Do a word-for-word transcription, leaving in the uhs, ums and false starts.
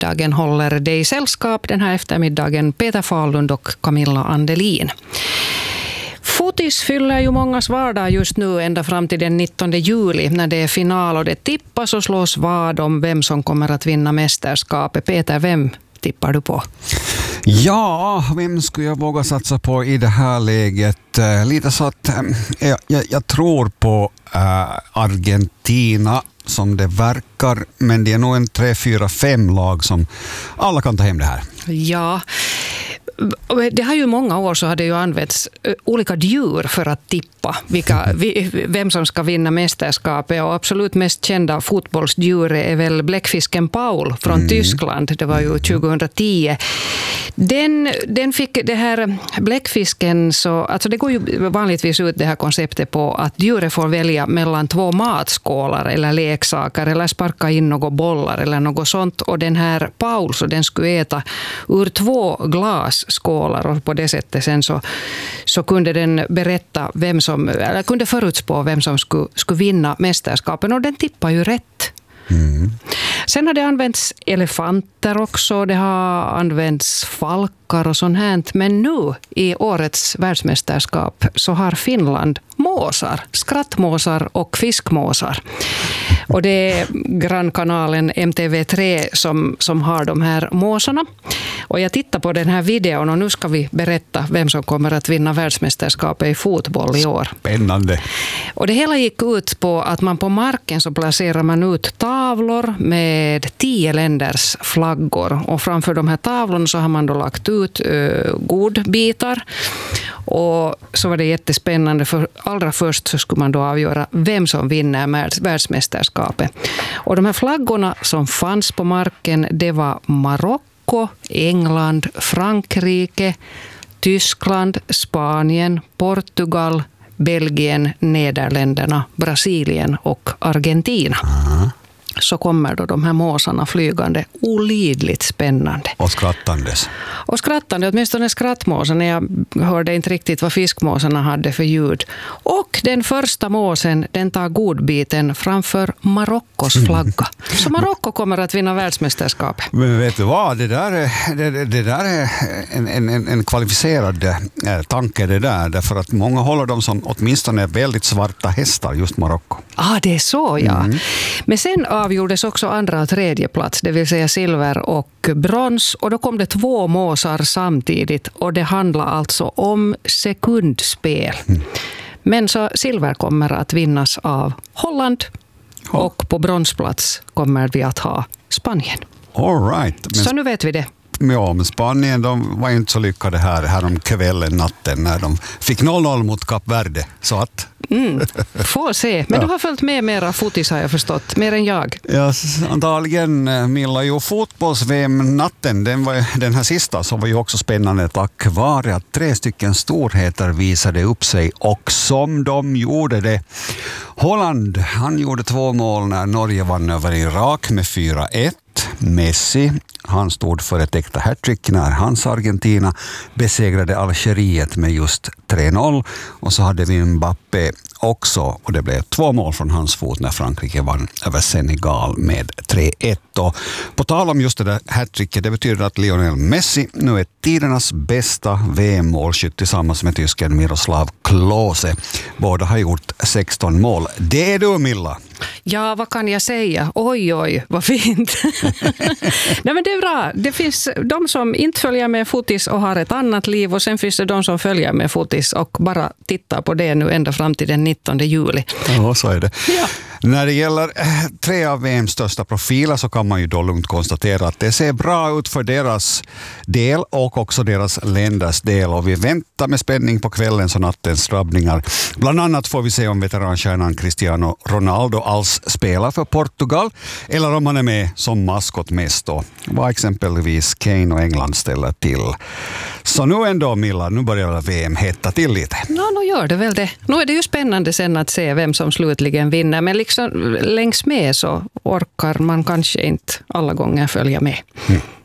middagen håller dig sällskap den här eftermiddagen Peter Fahlund och Camilla Andelin. Fotis fyller ju mångas vardag just nu ända fram till den nittonde juli när det är final och det tippas och slås vad om vem som kommer att vinna mästerskapet. Peter, vem tippar du på? Ja, vem skulle jag våga satsa på i det här läget? Lite så att jag, jag, jag tror på äh, Argentina som det verkar, men det är nog en tre, fyra, fem lag som alla kan ta hem det här. Ja, det har ju många år så har det ju använts olika djur för att tippa vilka, vem som ska vinna mästerskapet, och absolut mest kända fotbollsdjuret är väl bläckfisken Paul från mm. Tyskland. Det var ju tjugohundratio. Den, den fick det här bläckfisken, så alltså det går ju vanligtvis ut det här konceptet på att djuret får välja mellan två matskålar eller leksaker eller sparka in några bollar eller något sånt, och den här Paul så den skulle äta ur två glasskålar, och på det sättet sen så, så kunde den berätta vem som, eller kunde förutspå vem som skulle, skulle vinna mästerskapen, och den tippar ju rätt. Mm. Sen har det använts elefanter också, det har använts falkar och sånt här, men nu i årets världsmästerskap så har Finland måsar, skrattmåsar och fiskmåsar. Och det är grannkanalen M T V tre som, som har de här måsarna. Och jag tittar på den här videon och nu ska vi berätta vem som kommer att vinna världsmästerskapet i fotboll i år. Spännande. Och det hela gick ut på att man på marken så placerar man ut tavlor med tio länders flaggor. Och framför de här tavlorna så har man då lagt ut uh, godbitar. Och så var det jättespännande, för allra först så skulle man då avgöra vem som vinner världsmästerskapet. Och de här flaggorna som fanns på marken, det var Marocko, England, Frankrike, Tyskland, Spanien, Portugal, Belgien, Nederländerna, Brasilien och Argentina. Uh-huh. Så kommer då de här måsarna flygande, olidligt spännande. Och skrattandes. Och skrattande, åtminstone skrattmåsen. Jag hörde inte riktigt vad fiskmåsarna hade för ljud. Och den första måsen, den tar godbiten framför Marockos flagga. Så Marocko kommer att vinna världsmästerskapet. Men vet du vad, det där är, det, det där är en, en, en kvalificerad äh, tanke det där. Därför att många håller dem som åtminstone väldigt svarta hästar, just Marocko. Ah, det är så, ja. Mm. Men sen avgjordes också andra och tredje plats, det vill säga silver och brons. Och då kom det två måsar samtidigt, och det handlar alltså om sekundspel. Mm. Men så silver kommer att vinnas av Holland, oh. och på bronsplats kommer vi att ha Spanien. All right. Men så nu vet vi det. Ja, men Spanien, de var ju inte så lyckade här, här om kvällen, natten, när de fick noll noll mot Kap Verde. Så att... Mm, får se. Men ja. Du har följt med mera fotis, har jag förstått. Mer än jag. Ja, antagligen, Milla. Jo, fotbolls-V M-natten, den, var, den här sista, så var ju också spännande tack vare att tre stycken storheter visade upp sig, och som de gjorde det. Holland, han gjorde två mål när Norge vann över Irak med fyra ett. Messi, han stod för ett äkta hattrick när hans Argentina besegrade Algeriet med just tre noll. Och så hade vi Mbappé också, och det blev två mål från hans fot när Frankrike vann över Senegal med tre ett. Och på tal om just det där hattricket, det betyder att Lionel Messi nu är tidernas bästa V M-målskytt tillsammans med tysken Miroslav Klose. Båda har gjort sexton mål. Det är du, Milla. Ja, vad kan jag säga? Oj, oj, vad fint. Nej, men det är bra. Det finns de som inte följer med fotis och har ett annat liv, och sen finns det de som följer med fotis och bara tittar på det nu ända fram till den nittonde juli. Ja, så är det. Ja. När det gäller tre av V M:s största profiler så kan man ju då lugnt konstatera att det ser bra ut för deras del och också deras länders del, och vi väntar med spänning på kvällens och nattens drabbningar. Bland annat får vi se om veteranstjärnan Cristiano Ronaldo alls spelar för Portugal, eller om han är med som maskot mest då, vad exempelvis Kane och England ställer till. Så nu ändå, Milla, nu börjar V M hetta till lite. Ja, nu gör det väl det. Nu är det ju spännande sen att se vem som slutligen vinner, men liksom längs med så orkar man kanske inte alla gånger följa med. Mm.